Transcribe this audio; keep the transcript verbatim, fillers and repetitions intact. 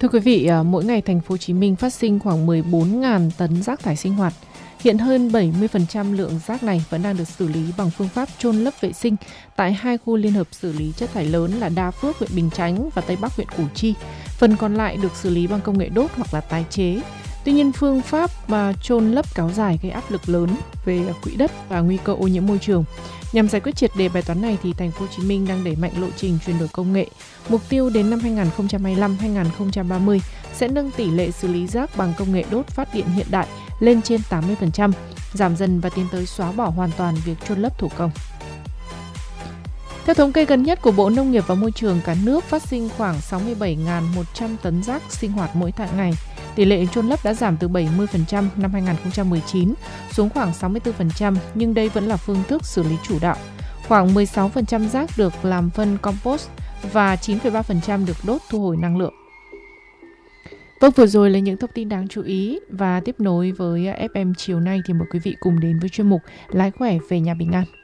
Thưa quý vị, mỗi ngày thành phố Hồ Chí Minh phát sinh khoảng mười bốn nghìn tấn rác thải sinh hoạt. Hiện hơn bảy mươi phần trăm lượng rác này vẫn đang được xử lý bằng phương pháp chôn lấp vệ sinh tại hai khu liên hợp xử lý chất thải lớn là Đa Phước huyện Bình Chánh và Tây Bắc huyện Củ Chi. Phần còn lại được xử lý bằng công nghệ đốt hoặc là tái chế. Tuy nhiên, phương pháp mà chôn lấp kéo dài gây áp lực lớn về quỹ đất và nguy cơ ô nhiễm môi trường. Nhằm giải quyết triệt đề bài toán này thì thành phố Hồ Chí Minh đang đẩy mạnh lộ trình chuyển đổi công nghệ. Mục tiêu đến năm hai không hai lăm đến hai không ba mươi sẽ nâng tỷ lệ xử lý rác bằng công nghệ đốt phát điện hiện đại lên trên tám mươi phần trăm, giảm dần và tiến tới xóa bỏ hoàn toàn việc chôn lấp thủ công. Theo thống kê gần nhất của Bộ Nông nghiệp và Môi trường, cả nước phát sinh khoảng sáu mươi bảy nghìn một trăm tấn rác sinh hoạt mỗi ngày. Tỷ lệ chôn lấp đã giảm từ bảy mươi phần trăm năm hai không một chín xuống khoảng sáu mươi tư phần trăm, nhưng đây vẫn là phương thức xử lý chủ đạo. Khoảng mười sáu phần trăm rác được làm phân compost và chín phẩy ba phần trăm được đốt thu hồi năng lượng. Vâng, vừa rồi là những thông tin đáng chú ý, và tiếp nối với ép em chiều nay thì mời quý vị cùng đến với chuyên mục Lái khỏe về nhà bình an.